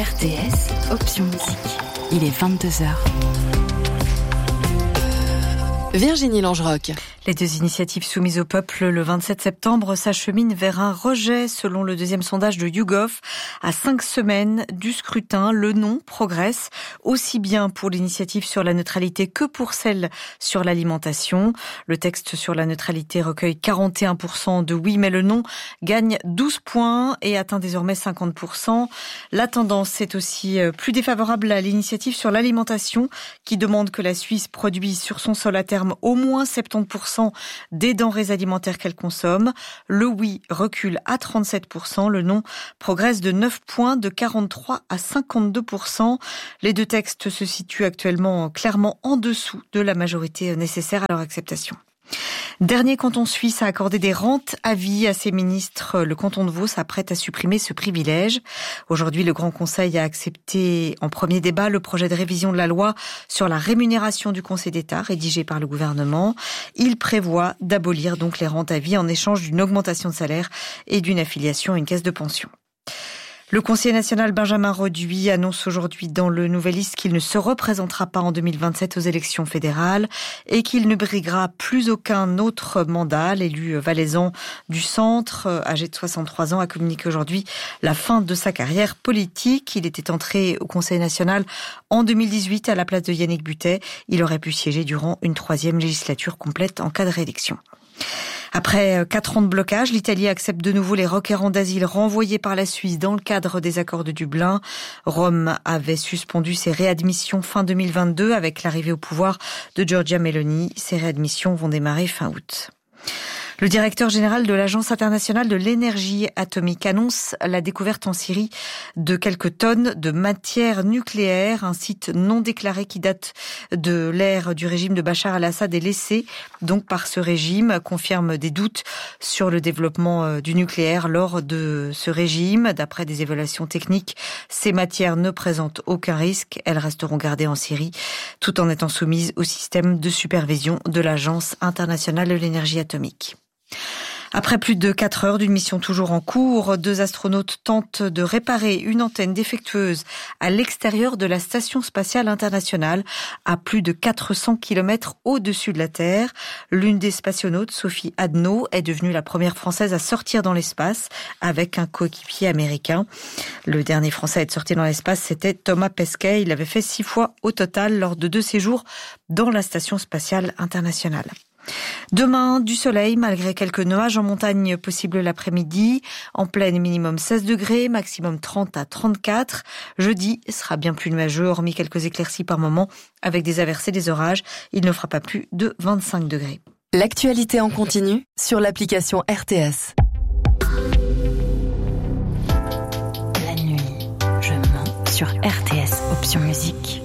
RTS, option musique. Il est 22h. Virginie Langerock. Les deux initiatives soumises au peuple le 27 septembre s'acheminent vers un rejet selon le deuxième sondage de YouGov. À 5 semaines du scrutin, le non progresse aussi bien pour l'initiative sur la neutralité que pour celle sur l'alimentation. Le texte sur la neutralité recueille 41% de oui, mais le non gagne 12 points et atteint désormais 50%. La tendance est aussi plus défavorable à l'initiative sur l'alimentation qui demande que la Suisse produise sur son sol à terme au moins 70% des denrées alimentaires qu'elle consomme. Le oui recule à 37%, le non progresse de 9 points, de 43 à 52%. Les deux textes se situent actuellement clairement en dessous de la majorité nécessaire à leur acceptation. Dernier canton suisse à accorder des rentes à vie à ses ministres, le canton de Vaud s'apprête à supprimer ce privilège. Aujourd'hui, le Grand Conseil a accepté en premier débat le projet de révision de la loi sur la rémunération du Conseil d'État, rédigé par le gouvernement. Il prévoit d'abolir donc les rentes à vie en échange d'une augmentation de salaire et d'une affiliation à une caisse de pension. Le conseiller national Benjamin Roduit annonce aujourd'hui dans le Nouvelliste qu'il ne se représentera pas en 2027 aux élections fédérales et qu'il ne briguera plus aucun autre mandat. L'élu valaisan du centre, âgé de 63 ans, a communiqué aujourd'hui la fin de sa carrière politique. Il était entré au Conseil national en 2018 à la place de Yannick Butet. Il aurait pu siéger durant une 3e législature complète en cas de réélection. Après 4 ans de blocage, l'Italie accepte de nouveau les requérants d'asile renvoyés par la Suisse dans le cadre des accords de Dublin. Rome avait suspendu ses réadmissions fin 2022 avec l'arrivée au pouvoir de Giorgia Meloni. Ces réadmissions vont démarrer fin août. Le directeur général de l'Agence internationale de l'énergie atomique annonce la découverte en Syrie de quelques tonnes de matière nucléaire. Un site non déclaré qui date de l'ère du régime de Bachar al-Assad est laissé donc par ce régime, confirme des doutes sur le développement du nucléaire lors de ce régime. D'après des évaluations techniques, ces matières ne présentent aucun risque. Elles resteront gardées en Syrie tout en étant soumises au système de supervision de l'Agence internationale de l'énergie atomique. Après plus de 4 heures d'une mission toujours en cours, 2 astronautes tentent de réparer une antenne défectueuse à l'extérieur de la Station spatiale internationale, à plus de 400 km au-dessus de la Terre. L'une des spationautes, Sophie Adno, est devenue la première Française à sortir dans l'espace avec un coéquipier américain. Le dernier Français à être sorti dans l'espace, c'était Thomas Pesquet. Il l'avait fait 6 fois au total lors de 2 séjours dans la Station spatiale internationale. Demain, du soleil, malgré quelques nuages en montagne possibles l'après-midi. En plaine, minimum 16 degrés, maximum 30 à 34. Jeudi sera bien plus nuageux, hormis quelques éclaircies par moment, avec des averses et des orages. Il ne fera pas plus de 25 degrés. L'actualité en continu sur l'application RTS. La nuit, je mens sur RTS, option musique.